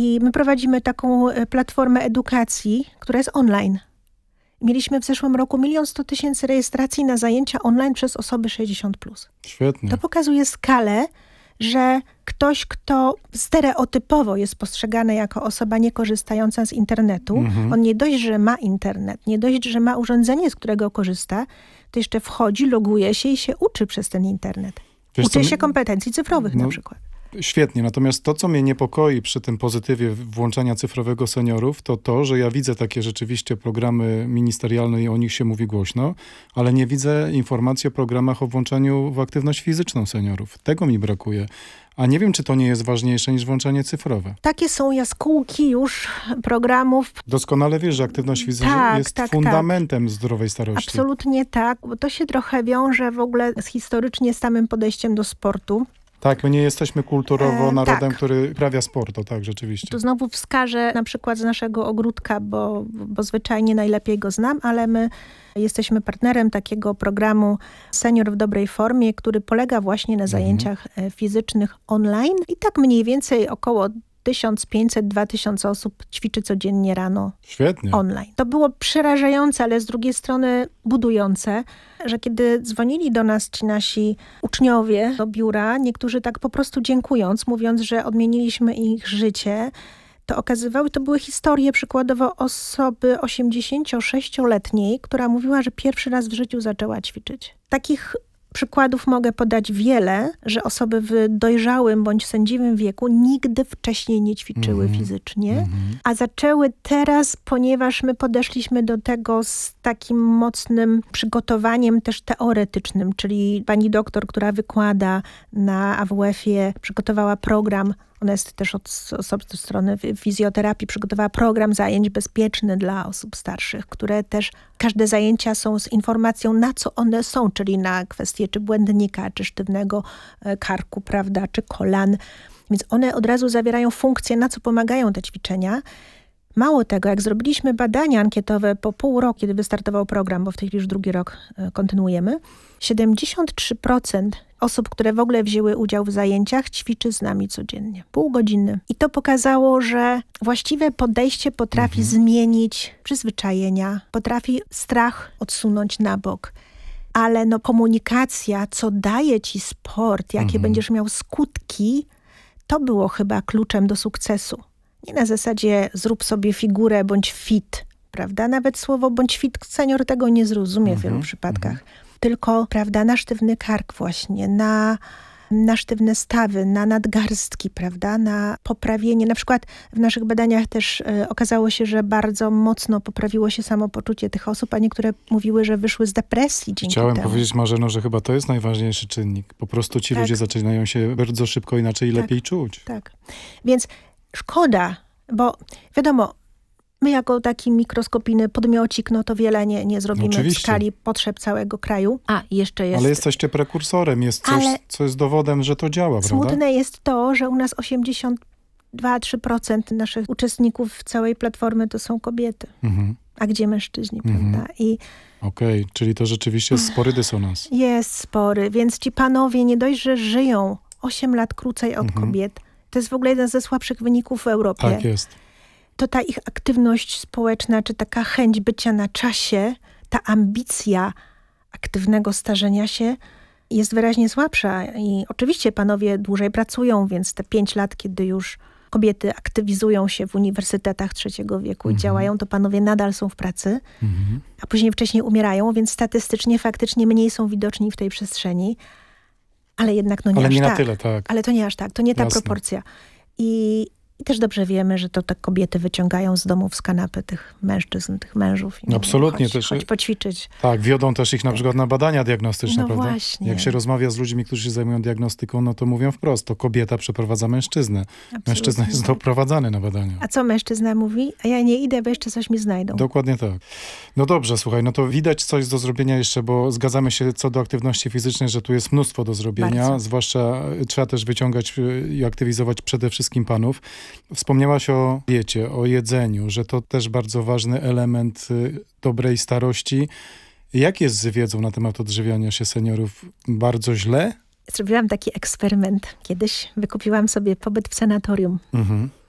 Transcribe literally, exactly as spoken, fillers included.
I my prowadzimy taką platformę edukacji, która jest online. Mieliśmy w zeszłym roku milion sto tysięcy rejestracji na zajęcia online przez osoby sześćdziesiąt plus. Świetnie. To pokazuje skalę, że ktoś, kto stereotypowo jest postrzegany jako osoba niekorzystająca z internetu, mhm. on nie dość, że ma internet, nie dość, że ma urządzenie, z którego korzysta, to jeszcze wchodzi, loguje się i się uczy przez ten internet. Wiesz, uczy się mi... kompetencji cyfrowych no, na przykład. Świetnie, natomiast to, co mnie niepokoi przy tym pozytywie włączania cyfrowego seniorów, to to, że ja widzę takie rzeczywiście programy ministerialne i o nich się mówi głośno, ale nie widzę informacji o programach o włączaniu w aktywność fizyczną seniorów. Tego mi brakuje. A nie wiem, czy to nie jest ważniejsze niż włączanie cyfrowe. Takie są jaskółki już programów. Doskonale wiesz, że aktywność fizyczna tak, jest tak, fundamentem tak. zdrowej starości. Absolutnie tak, bo to się trochę wiąże w ogóle z historycznie samym podejściem do sportu. Tak, my nie jesteśmy kulturowo e, narodem, tak. który uprawia sport, to tak, rzeczywiście. Tu znowu wskażę na przykład z naszego ogródka, bo, bo zwyczajnie najlepiej go znam, ale my jesteśmy partnerem takiego programu Senior w dobrej formie, który polega właśnie na zajęciach mhm. fizycznych online. I tak mniej więcej około tysiąc pięćset do dwa tysiące osób ćwiczy codziennie rano Świetnie. online. To było przerażające, ale z drugiej strony budujące, że kiedy dzwonili do nas ci nasi uczniowie do biura, niektórzy tak po prostu dziękując, mówiąc, że odmieniliśmy ich życie, to okazywały, to były historie przykładowo osoby osiemdziesięciosześcioletniej, która mówiła, że pierwszy raz w życiu zaczęła ćwiczyć. Takich przykładów mogę podać wiele, że osoby w dojrzałym bądź sędziwym wieku nigdy wcześniej nie ćwiczyły mm-hmm. fizycznie, mm-hmm. a zaczęły teraz, ponieważ my podeszliśmy do tego z takim mocnym przygotowaniem też teoretycznym, czyli pani doktor, która wykłada na A W F-ie, przygotowała program, ona jest też od, od strony fizjoterapii, przygotowała program zajęć bezpieczny dla osób starszych, które też, każde zajęcia są z informacją, na co one są, czyli na kwestie czy błędnika, czy sztywnego karku, prawda, czy kolan. Więc one od razu zawierają funkcje, na co pomagają te ćwiczenia. Mało tego, jak zrobiliśmy badania ankietowe po pół roku, kiedy wystartował program, bo w tej chwili już drugi rok kontynuujemy, siedemdziesiąt trzy procent osób, które w ogóle wzięły udział w zajęciach, ćwiczy z nami codziennie. Pół godziny. I to pokazało, że właściwe podejście potrafi mhm. zmienić przyzwyczajenia, potrafi strach odsunąć na bok. Ale no komunikacja, co daje ci sport, jakie mhm. będziesz miał skutki, to było chyba kluczem do sukcesu. Nie na zasadzie zrób sobie figurę bądź fit, prawda? Nawet słowo bądź fit senior tego nie zrozumie w wielu mm-hmm, przypadkach. Mm-hmm. Tylko, prawda, na sztywny kark właśnie, na, na sztywne stawy, na nadgarstki, prawda? Na poprawienie. Na przykład w naszych badaniach też y, okazało się, że bardzo mocno poprawiło się samopoczucie tych osób, a niektóre mówiły, że wyszły z depresji dzięki Chciałem temu. powiedzieć, Marzeno, że chyba to jest najważniejszy czynnik. Po prostu ci tak. ludzie zaczynają się bardzo szybko inaczej i tak, lepiej czuć. Tak. Więc szkoda, bo wiadomo, my jako taki mikroskopijny podmiocik, no to wiele nie, nie zrobimy Oczywiście. w skali potrzeb całego kraju. A, jeszcze jest... Ale jesteście prekursorem, jest coś, Ale co jest dowodem, że to działa, smutne prawda? jest to, że u nas osiemdziesiąt dwa do trzech procent naszych uczestników całej platformy to są kobiety. Mhm. A gdzie mężczyźni, mhm. prawda? I Okej, okay, czyli to rzeczywiście jest spory dysonans. Jest spory, więc ci panowie nie dość, że żyją osiem lat krócej od mhm. kobiet. To jest w ogóle jeden ze słabszych wyników w Europie. Tak jest. To ta ich aktywność społeczna, czy taka chęć bycia na czasie, ta ambicja aktywnego starzenia się jest wyraźnie słabsza. I oczywiście panowie dłużej pracują, więc te pięć lat, kiedy już kobiety aktywizują się w uniwersytetach trzeciego wieku mhm. i działają, to panowie nadal są w pracy, mhm. a później wcześniej umierają, więc statystycznie faktycznie mniej są widoczni w tej przestrzeni. Ale jednak no nie Ale aż nie tak. na tyle, tak. Ale to nie aż tak, to nie ta Jasne. proporcja. I, I też dobrze wiemy, że to te kobiety wyciągają z domów z kanapy tych mężczyzn, tych mężów. I Absolutnie. Chodź, też, chodź poćwiczyć. Tak, wiodą też ich na tak. przykład na badania diagnostyczne, no prawda? Właśnie. Jak się rozmawia z ludźmi, którzy się zajmują diagnostyką, no to mówią wprost, to kobieta przeprowadza mężczyznę. Absolutnie Mężczyzna jest tak. doprowadzany na badania. A co mężczyzna mówi? A ja nie idę, bo jeszcze coś mi znajdą. Dokładnie tak. No dobrze, słuchaj, no to widać coś do zrobienia jeszcze, bo zgadzamy się co do aktywności fizycznej, że tu jest mnóstwo do zrobienia. Bardzo. Zwłaszcza trzeba też wyciągać i aktywizować przede wszystkim panów. Wspomniałaś o diecie, o jedzeniu, że to też bardzo ważny element dobrej starości. Jak jest z wiedzą na temat odżywiania się seniorów? Bardzo źle? Zrobiłam taki eksperyment. Kiedyś wykupiłam sobie pobyt w sanatorium. Mhm.